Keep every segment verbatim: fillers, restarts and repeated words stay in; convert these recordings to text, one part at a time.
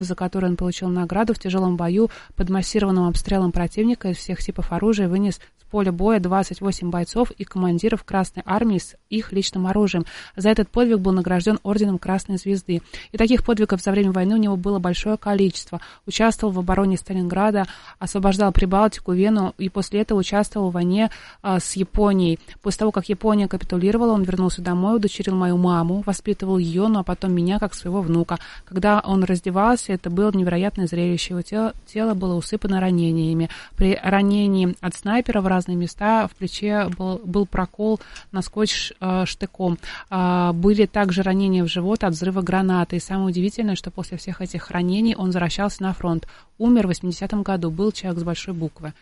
за который он получил награду в тяжелом бою под массированным обстрелом противника из всех типов оружия, вынес с поля боя двадцать восемь бойцов и командиров Красной Армии с их личным оружием. За этот подвиг был награжден орденом Красной Звезды. И таких подвигов за время войны у него было большое количество. Участвовал в обороне Сталинграда, освобождал Прибалтику, Вену, и после этого участвовал в войне а, с Японией. После того, как Япония капитулировала, он вернулся домой, удочерил мою маму, воспитывал ее, ну а потом меня, как своего внука. Когда он раздевался, это было невероятное зрелище. Его тело, тело было усыпано ранениями. При ранении от снайпера в разные места в плече был, был прокол насквозь э, штыком. Э, были также ранения в живот от взрыва гранаты. И самое удивительное, что после всех этих ранений он возвращался на фронт. Умер в восьмидесятом году. Был человек с большой буквы.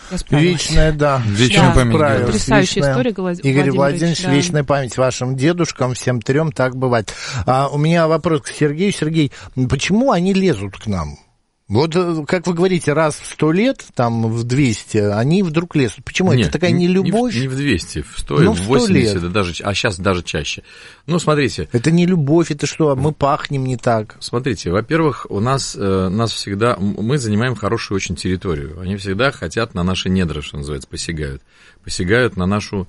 Вечная, да. Вечная да. память. Потрясающая история, Владимир Игорь Владимирович, да. вечная память вашим дедушкам, всем трем, так бывает. А у меня вопрос к Сергею. Сергей, почему они лезут к нам? Вот, как вы говорите, раз в сто лет, там, в двести, они вдруг лезут. Почему? Нет, это такая нелюбовь? Не в, не в двести, в сто, ну, в восемьдесят, да, даже, а сейчас даже чаще. Ну, смотрите. Это не любовь, это что, мы пахнем не так? Смотрите, во-первых, у нас, э, нас всегда, мы занимаем хорошую очень территорию. Они всегда хотят на наши недра, что называется, посягают. Посягают на нашу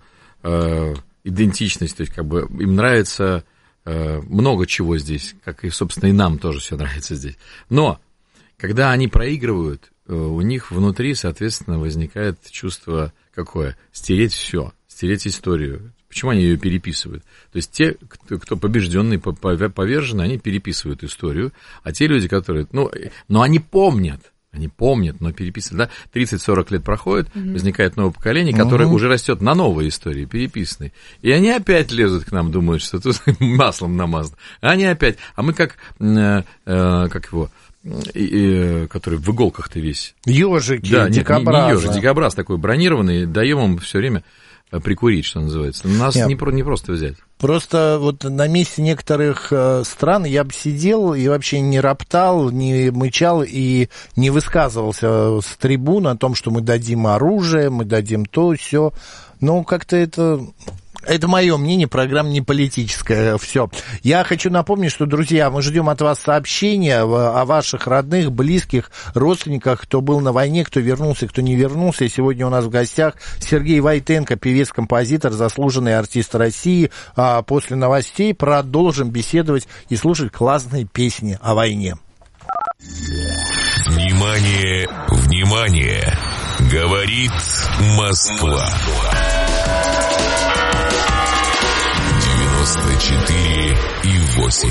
э, идентичность, то есть, как бы, им нравится э, много чего здесь, как и, собственно, и нам тоже все нравится здесь. Но когда они проигрывают, у них внутри, соответственно, возникает чувство какое? Стереть все, стереть историю. Почему они ее переписывают? То есть те, кто побежденный, поверженный, они переписывают историю, а те люди, которые... Ну, но они помнят, они помнят, но переписывают. Да? тридцать-сорок лет проходит, mm-hmm. возникает новое поколение, которое mm-hmm. уже растет на новой истории, переписанной. И они опять лезут к нам, думают, что тут маслом намазано. Они опять... А мы как... Э, э, как его... И, и, который в иголках-то весь. Ёжики, да, дикобразы. Не, не ёжик, дикобраз такой бронированный, даем им все время прикурить, что называется. Нас не, не просто взять. Просто вот на месте некоторых э, стран я бы сидел и вообще не роптал, не мычал и не высказывался с трибун о том, что мы дадим оружие, мы дадим то, сё. Но как-то это... Это мое мнение, программа не политическая, все. Я хочу напомнить, что, друзья, мы ждем от вас сообщения о ваших родных, близких, родственниках, кто был на войне, кто вернулся, кто не вернулся. И сегодня у нас в гостях Сергей Войтенко, певец-композитор, заслуженный артист России. А после новостей продолжим беседовать и слушать классные песни о войне. Внимание, внимание! Говорит Москва. четыре и восемь.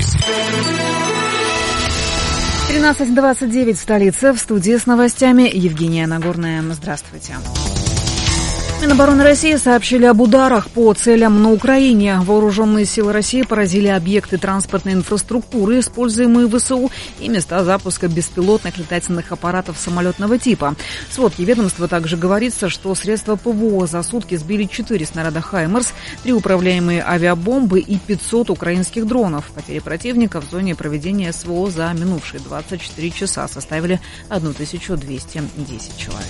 тринадцать двадцать девять в столице. В студии с новостями Евгения Нагорная. Здравствуйте. Минобороны России сообщили об ударах по целям на Украине. Вооруженные силы России поразили объекты транспортной инфраструктуры, используемые ВСУ, и места запуска беспилотных летательных аппаратов самолетного типа. В сводке ведомства также говорится, что средства ПВО за сутки сбили четыре снаряда «Хаймерс», три управляемые авиабомбы и пятьсот украинских дронов. Потери противника в зоне проведения СВО за минувшие двадцать четыре часа составили тысячу двести десять человек.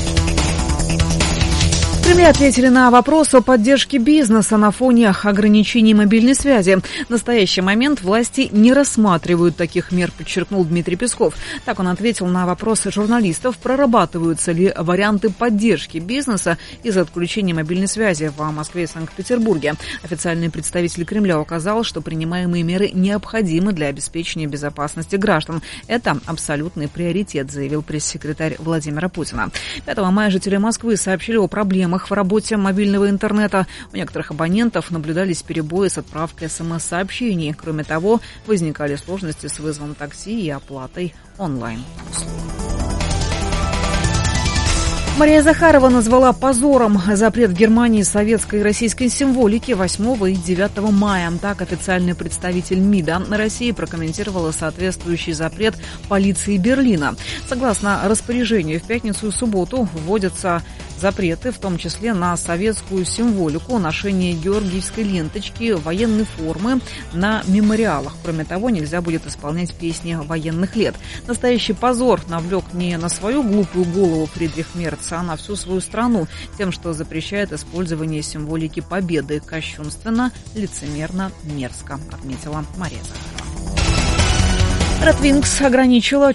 В Кремле ответили на вопрос о поддержке бизнеса на фоне ограничений мобильной связи. В настоящий момент власти не рассматривают таких мер, подчеркнул Дмитрий Песков. Так он ответил на вопросы журналистов, прорабатываются ли варианты поддержки бизнеса из-за отключения мобильной связи в Москве и Санкт-Петербурге. Официальный представитель Кремля указал, что принимаемые меры необходимы для обеспечения безопасности граждан. Это абсолютный приоритет, заявил пресс-секретарь Владимира Путина. пятого мая жители Москвы сообщили о проблемах в работе мобильного интернета. У некоторых абонентов наблюдались перебои с отправкой смс-сообщений. Кроме того, возникали сложности с вызовом такси и оплатой онлайн-услуг. Мария Захарова назвала позором запрет в Германии советской и российской символики восьмого и девятого мая. Так официальный представитель МИДа на России прокомментировала соответствующий запрет полиции Берлина. Согласно распоряжению, в пятницу и субботу вводятся запреты, в том числе на советскую символику, ношение георгиевской ленточки, военной формы на мемориалах. Кроме того, нельзя будет исполнять песни военных лет. Настоящий позор навлек не на свою глупую голову Фридрих Мерц, а на всю свою страну тем, что запрещает использование символики победы. Кощунственно, лицемерно, мерзко, отметила Мария Захарова. Red Wings ограничила